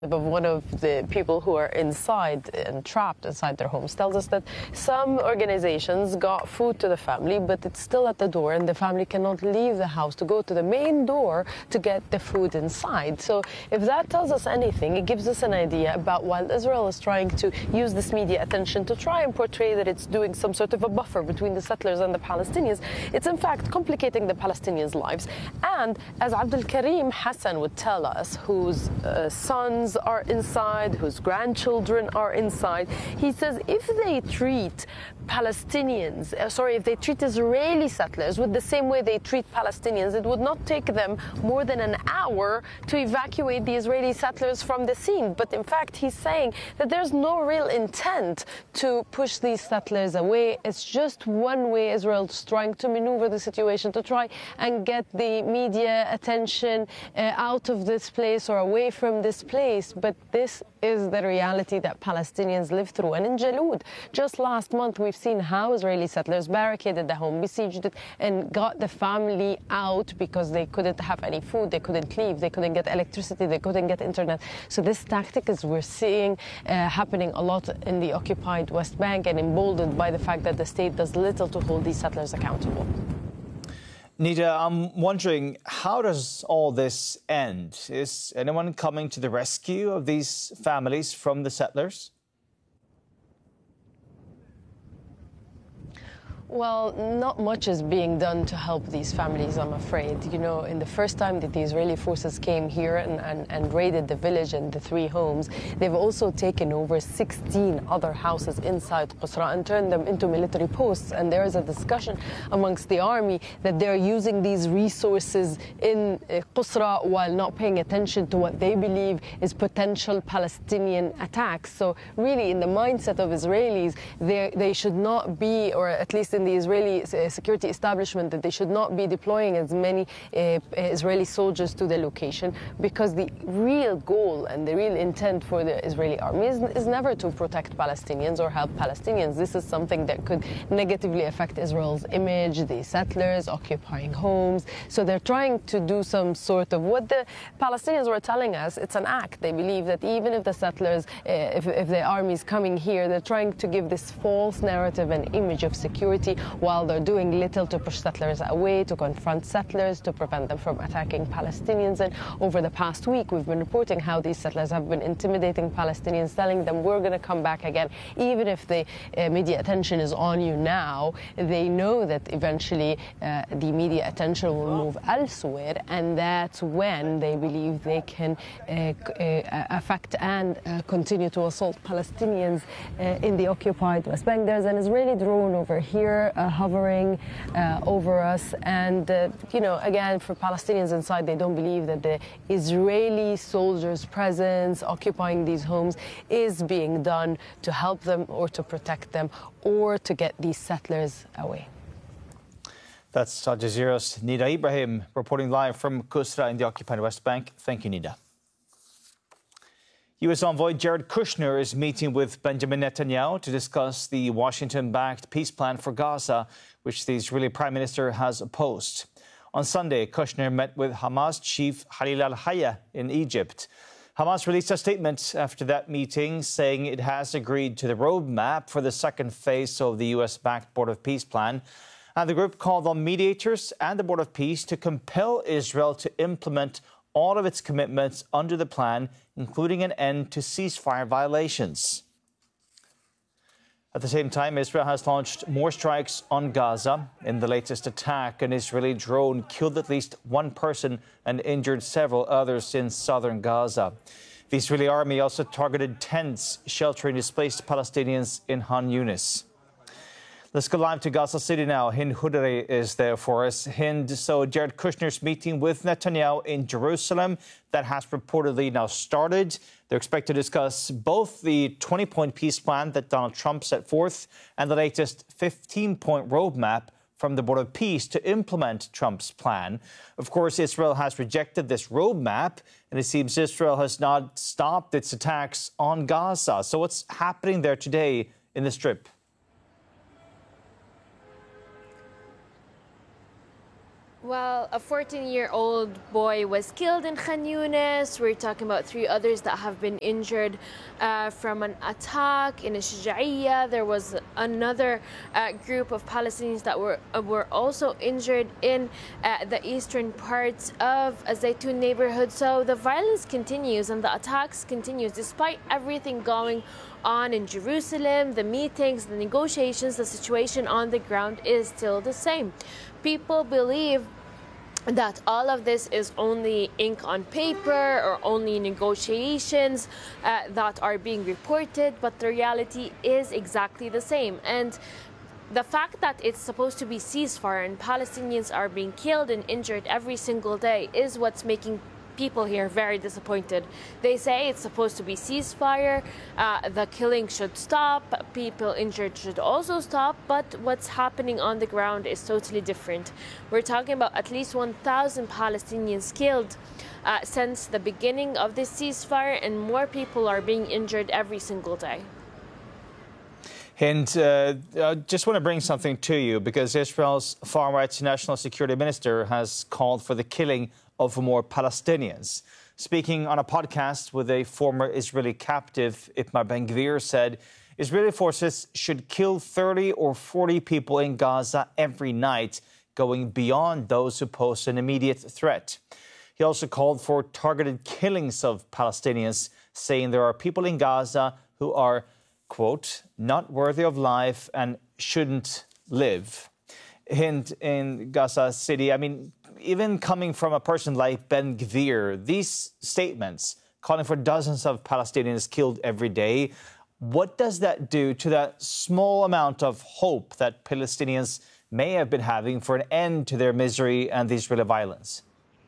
of one of the people who are inside and trapped inside their homes tells us that some organizations got food to the family, but it's still at the door and the family cannot leave the house to go to the main door to get the food inside. So if that tells us anything, it gives us an idea about while Israel is trying to use this media attention to try and portray that it's doing some sort of a buffer between the settlers and the Palestinians, it's in fact complicating the Palestinians' lives. And as Abdul Karim Hassan would tell us, whose sons are inside, whose grandchildren are inside, he says if they treat Palestinians, if they treat Israeli settlers with the same way they treat Palestinians, it would not take them more than an hour to evacuate the Israeli settlers from the scene. But in fact, he's saying that there's no real intent to push these settlers away. It's just one way Israel's trying to maneuver the situation to try and get the media attention out of this place or away from this place. But this is the reality that Palestinians live through. And in Jalud, just last month, we've seen how Israeli settlers barricaded the home, besieged it, and got the family out because they couldn't have any food, they couldn't leave, they couldn't get electricity, they couldn't get internet. So this tactic is we're seeing happening a lot in the occupied West Bank, and emboldened by the fact that the state does little to hold these settlers accountable. Nida, I'm wondering, how does all this end? Is anyone coming to the rescue of these families from the settlers? Well, not much is being done to help these families, I'm afraid. You know, in the first time that the Israeli forces came here and raided the village and the 3 homes, they've also taken over 16 other houses inside Qusra and turned them into military posts. And there is a discussion amongst the army that they're using these resources in Qusra while not paying attention to what they believe is potential Palestinian attacks. So really, in the mindset of Israelis, they should not be, or at least in the Israeli security establishment, that they should not be deploying as many Israeli soldiers to the location, because the real goal and the real intent for the Israeli army is never to protect Palestinians or help Palestinians. This is something that could negatively affect Israel's image, the settlers occupying homes. So they're trying to do some sort of what the Palestinians were telling us. It's an act. They believe that even if the settlers, if the army is coming here, they're trying to give this false narrative and image of security, while they're doing little to push settlers away, to confront settlers, to prevent them from attacking Palestinians. And over the past week, we've been reporting how these settlers have been intimidating Palestinians, telling them, we're going to come back again. Even if the media attention is on you now, they know that eventually the media attention will move elsewhere, and that's when they believe they can affect and continue to assault Palestinians in the occupied West Bank. There's an Israeli drone over here hovering over us, and again, for Palestinians inside, they don't believe that the Israeli soldiers' presence occupying these homes is being done to help them or to protect them or to get these settlers away. That's Al Jazeera's Nida Ibrahim reporting live from Qusra in the occupied West Bank. Thank you, Nida. U.S. envoy Jared Kushner is meeting with Benjamin Netanyahu to discuss the Washington-backed peace plan for Gaza, which the Israeli Prime Minister has opposed. On Sunday, Kushner met with Hamas chief Khalil al-Hayya in Egypt. Hamas released a statement after that meeting saying it has agreed to the roadmap for the second phase of the U.S.-backed Board of Peace plan. And the group called on mediators and the Board of Peace to compel Israel to implement all of its commitments under the plan, including an end to ceasefire violations. At the same time, Israel has launched more strikes on Gaza. In the latest attack, an Israeli drone killed at least 1 person and injured several others in southern Gaza. The Israeli army also targeted tents sheltering displaced Palestinians in Han Yunis. Let's go live to Gaza City now. Hind Hudari is there for us. Hind, so Jared Kushner's meeting with Netanyahu in Jerusalem, that has reportedly now started. They're expected to discuss both the 20-point peace plan that Donald Trump set forth and the latest 15-point roadmap from the Board of Peace to implement Trump's plan. Of course, Israel has rejected this roadmap, and it seems Israel has not stopped its attacks on Gaza. So what's happening there today in the Strip? Well, a 14-year-old boy was killed in Khan Yunis. We're talking about 3 others that have been injured from an attack in Shuja'iyya. There was another group of Palestinians that were also injured in the eastern parts of Zaytun neighborhood. So the violence continues and the attacks continues despite everything going on in Jerusalem, the meetings, the negotiations. The situation on the ground is still the same. People believe that all of this is only ink on paper or only negotiations that are being reported, but the reality is exactly the same. And the fact that it's supposed to be ceasefire and Palestinians are being killed and injured every single day is what's making people here very disappointed. They say it's supposed to be ceasefire, the killing should stop, people injured should also stop, but what's happening on the ground is totally different. We're talking about at least 1,000 Palestinians killed since the beginning of this ceasefire, and more people are being injured every single day. And I just want to bring something to you, because Israel's far right national security minister has called for the killing of more Palestinians. Speaking on a podcast with a former Israeli captive, Itamar Ben-Gvir said Israeli forces should kill 30 or 40 people in Gaza every night, going beyond those who pose an immediate threat. He also called for targeted killings of Palestinians, saying there are people in Gaza who are, quote, not worthy of life and shouldn't live. And in Gaza City, I mean, even coming from a person like Ben-Gvir, these statements calling for dozens of Palestinians killed every day, what does that do to that small amount of hope that Palestinians may have been having for an end to their misery and the Israeli violence?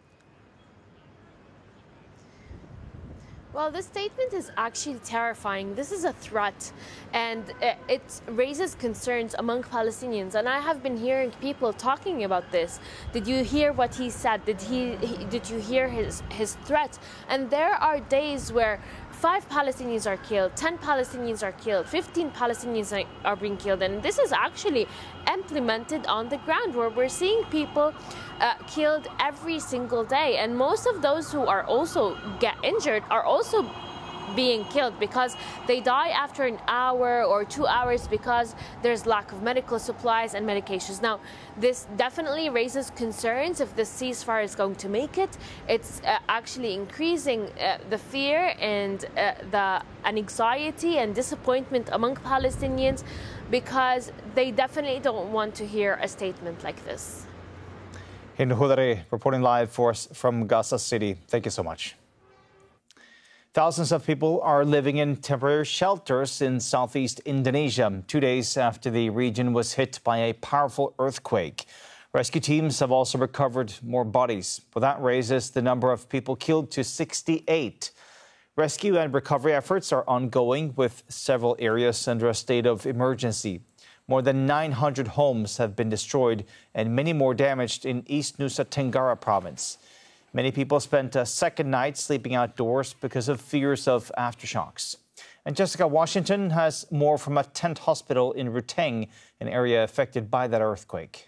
Well, this statement is actually terrifying. This is a threat, and it raises concerns among Palestinians. And I have been hearing people talking about this. Did you hear what he said? Did you hear his threat? And there are days where 5 Palestinians are killed, 10 Palestinians are killed, 15 Palestinians are being killed. And this is actually implemented on the ground, where we're seeing people killed every single day. And most of those who are also get injured are also being killed because they die after an hour or 2 hours because there's lack of medical supplies and medications. Now, this definitely raises concerns if the ceasefire is going to make it. It's actually increasing the fear and the anxiety and disappointment among Palestinians, because they definitely don't want to hear a statement like this. Hind Hudari reporting live for us from Gaza City. Thank you so much. Thousands of people are living in temporary shelters in southeast Indonesia, 2 days after the region was hit by a powerful earthquake. Rescue teams have also recovered more bodies, but that raises the number of people killed to 68. Rescue and recovery efforts are ongoing, with several areas under a state of emergency. More than 900 homes have been destroyed and many more damaged in East Nusa Tenggara province. Many people spent a second night sleeping outdoors because of fears of aftershocks. And Jessica Washington has more from a tent hospital in Ruteng, an area affected by that earthquake.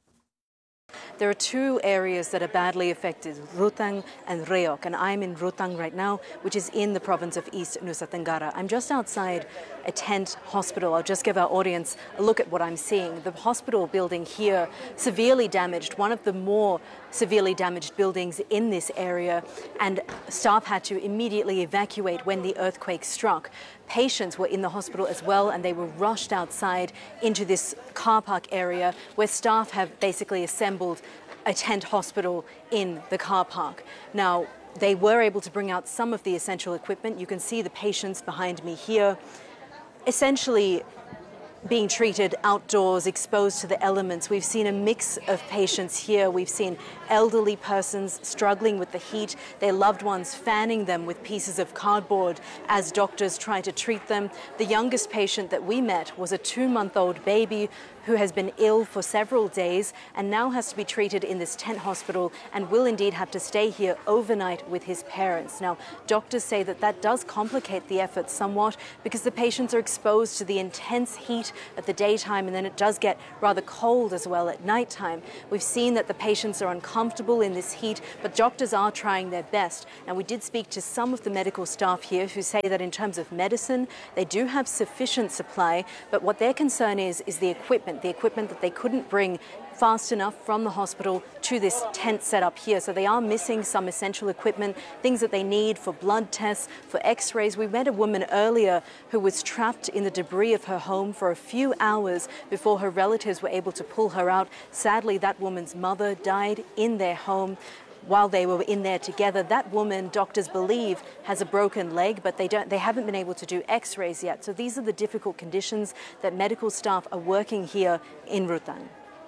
There are 2 areas that are badly affected, Ruteng and Reok, and I'm in Ruteng right now, which is in the province of East Nusa Tenggara. I'm just outside a tent hospital. I'll just give our audience a look at what I'm seeing. The hospital building here, severely damaged, one of the more severely damaged buildings in this area, and staff had to immediately evacuate when the earthquake struck. Patients were in the hospital as well, and they were rushed outside into this car park area where staff have basically assembled a tent hospital in the car park. Now, they were able to bring out some of the essential equipment. You can see the patients behind me here, essentially being treated outdoors, exposed to the elements. We've seen a mix of patients here. We've seen elderly persons struggling with the heat, their loved ones fanning them with pieces of cardboard as doctors try to treat them. The youngest patient that we met was a 2-month-old baby who has been ill for several days and now has to be treated in this tent hospital and will indeed have to stay here overnight with his parents. Now, doctors say that that does complicate the effort somewhat because the patients are exposed to the intense heat at the daytime, and then it does get rather cold as well at nighttime. We've seen that the patients are uncomfortable in this heat, but doctors are trying their best. Now, we did speak to some of the medical staff here who say that in terms of medicine, they do have sufficient supply, but what their concern is the equipment that they couldn't bring fast enough from the hospital to this tent set up here. So they are missing some essential equipment, things that they need for blood tests, for x-rays. We met a woman earlier who was trapped in the debris of her home for a few hours before her relatives were able to pull her out. Sadly, that woman's mother died in their home while they were in there together. That woman, doctors believe, has a broken leg, but they haven't been able to do x-rays yet. So these are the difficult conditions that medical staff are working here in Rutang.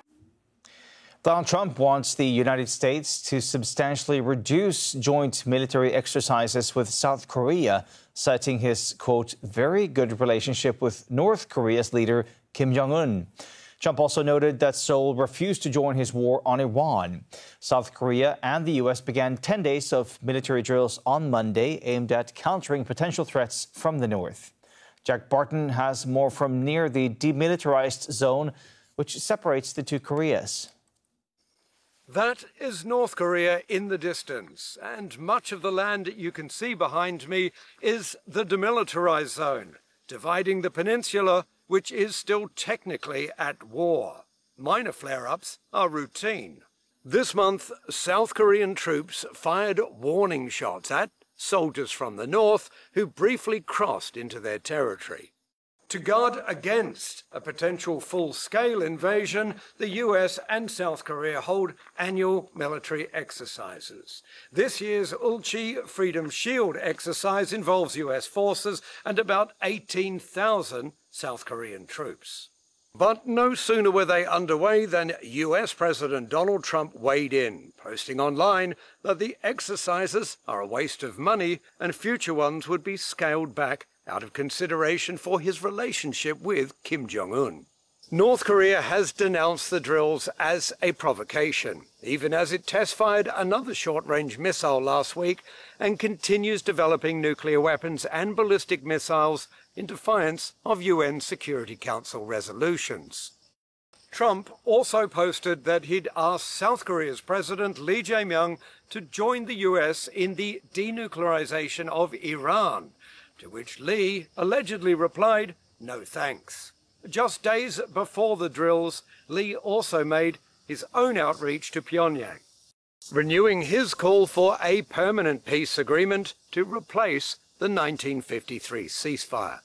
Donald Trump wants the United States to substantially reduce joint military exercises with South Korea, citing his, quote, very good relationship with North Korea's leader Kim Jong-un. Trump also noted that Seoul refused to join his war on Iran. South Korea and the U.S. began 10 days of military drills on Monday aimed at countering potential threats from the north. Jack Barton has more from near the demilitarized zone, which separates the two Koreas. That is North Korea in the distance, and much of the land you can see behind me is the demilitarized zone, dividing the peninsula, which is still technically at war. Minor flare-ups are routine. This month, South Korean troops fired warning shots at soldiers from the north who briefly crossed into their territory. To guard against a potential full-scale invasion, the US and South Korea hold annual military exercises. This year's Ulchi Freedom Shield exercise involves US forces and about 18,000 South Korean troops. But no sooner were they underway than US President Donald Trump weighed in, posting online that the exercises are a waste of money and future ones would be scaled back out of consideration for his relationship with Kim Jong-un. North Korea has denounced the drills as a provocation, even as it test-fired another short-range missile last week and continues developing nuclear weapons and ballistic missiles in defiance of UN Security Council resolutions. Trump also posted that he'd asked South Korea's President Lee Jae-myung to join the US in the denuclearization of Iran, to which Lee allegedly replied, "No thanks." Just days before the drills, Lee also made his own outreach to Pyongyang, renewing his call for a permanent peace agreement to replace the 1953 ceasefire.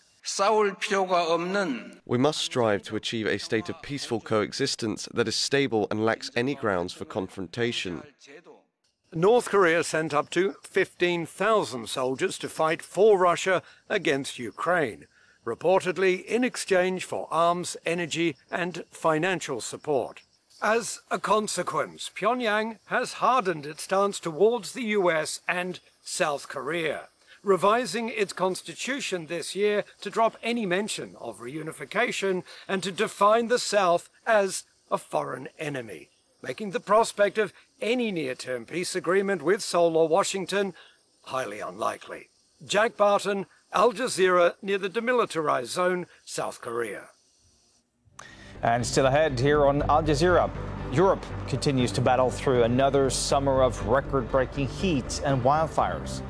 We must strive to achieve a state of peaceful coexistence that is stable and lacks any grounds for confrontation. North Korea sent up to 15,000 soldiers to fight for Russia against Ukraine, reportedly in exchange for arms, energy, and financial support. As a consequence, Pyongyang has hardened its stance towards the US and South Korea, revising its constitution this year to drop any mention of reunification and to define the South as a foreign enemy, making the prospect of any near-term peace agreement with Seoul or Washington highly unlikely. Jack Barton, Al Jazeera, near the demilitarized zone, South Korea. And still ahead here on Al Jazeera, Europe continues to battle through another summer of record-breaking heat and wildfires.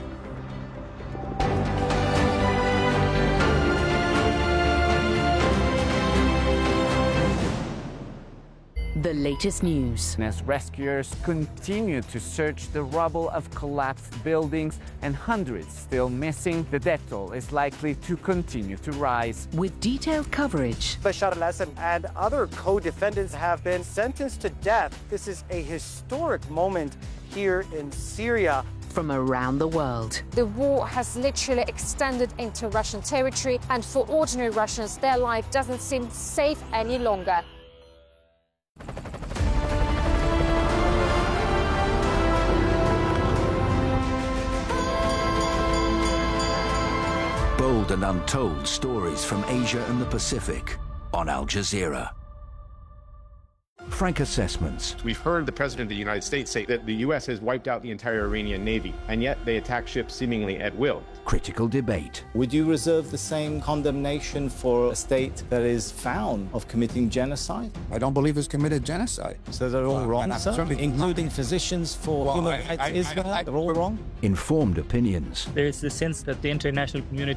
The latest news. As rescuers continue to search the rubble of collapsed buildings and hundreds still missing, the death toll is likely to continue to rise. With detailed coverage. Bashar al-Assad and other co-defendants have been sentenced to death. This is a historic moment here in Syria. From around the world. The war has literally extended into Russian territory, and for ordinary Russians, their life doesn't seem safe any longer. Bold and untold stories from Asia and the Pacific on Al Jazeera. frank assessments. We've heard the President of the United States say that the U.S. has wiped out the entire Iranian Navy, and yet they attack ships seemingly at will. Critical debate. Would you reserve the same condemnation for a state that is found of committing genocide? I don't believe it's committed genocide. So they're all wrong, sir? Including physicians for human rights Israel, they're all wrong? Informed opinions. There is the sense that the international community